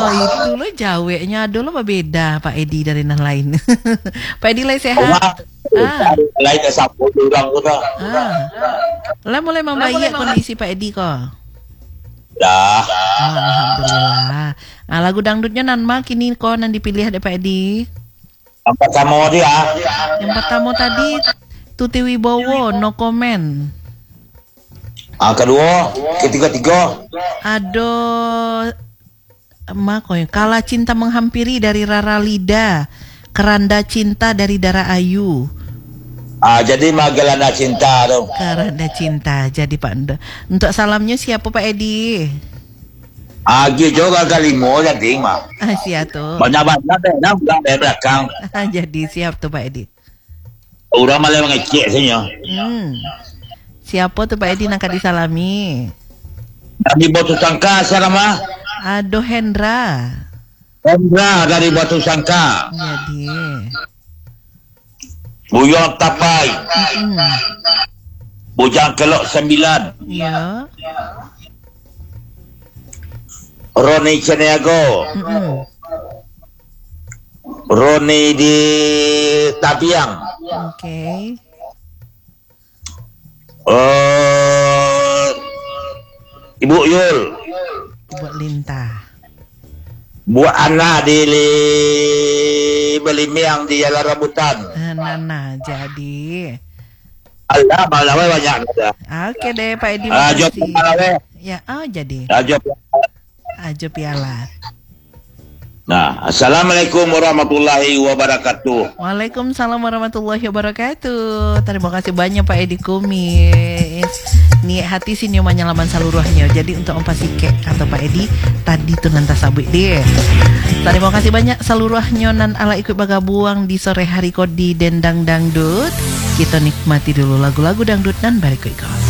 itu lo jaweknya dulu apa beda Pak Edi dari yang lain. Pak Edi lah sehat. Lain dah sapu orang tu dah. Lah mulai membaik kondisi Pak Edi kok. Dah. Alhamdulillah. Nah, lagu dangdutnya Nanma kini kok nan dipilih ada Pak Edi. Yang pertama dia. Yang pertama tadi Tuti Wibowo, no comment. Kedua, ketiga. Aduh, makoy. Kala Cinta Menghampiri dari Rara Lida, Keranda Cinta dari Dara Ayu. Jadi Magelana Cinta tu. Keranda Cinta. Jadi Pak, untuk salamnya siapa Pak Edi? Gitu juga kalimo jadi mah. Siap tuh. Banyak-banyak deh, dari belakang. Jadi siap tuh Pak Edi. Orang malah mengecek sini. Siapa tuh Pak Edi nak disalami? Dari Batu Sangka selama. Aduh Hendra Dari Batu Sangka. Jadi Buyong Tapai. Bujang Kelok 9. Ya. Roni Ceniago. Roni di Tabiang. Oke. Ibu Yul. Buat Linta. Buat anak di Belimiang di Jalan Rambutan. Nana jadi. Allah malah banyak dah. Oke deh Pak Edi. Job malah. Ya, jadi. Ajo piala. Nah, assalamualaikum warahmatullahi wabarakatuh. Waalaikumsalam warahmatullahi wabarakatuh. Terima kasih banyak Pak Edi Kumis. Nih hati sini menyalaman saluruhnya. Jadi untuk Om Pasike atau Pak Edi tadi tuh nanti sabuk deh. Terima kasih banyak saluruhnya nan ala ikut bagabuang di sore hari kodi Dendang Dangdut. Kita nikmati dulu lagu-lagu dangdut nan balik ikut.